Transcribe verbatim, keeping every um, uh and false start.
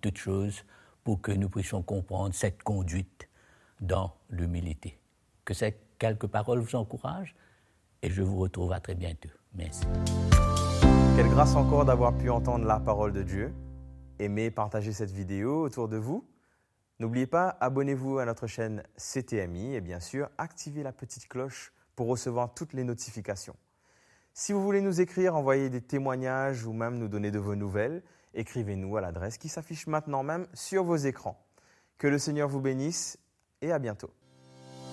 beaucoup de choses pour que nous puissions comprendre cette conduite dans l'humilité. Que ces quelques paroles vous encouragent et je vous retrouve à très bientôt. Merci. Quelle grâce encore d'avoir pu entendre la parole de Dieu. Aimez, partagez cette vidéo autour de vous. N'oubliez pas, abonnez-vous à notre chaîne C T M I et bien sûr, activez la petite cloche pour recevoir toutes les notifications. Si vous voulez nous écrire, envoyer des témoignages ou même nous donner de vos nouvelles, écrivez-nous à l'adresse qui s'affiche maintenant même sur vos écrans. Que le Seigneur vous bénisse et à bientôt.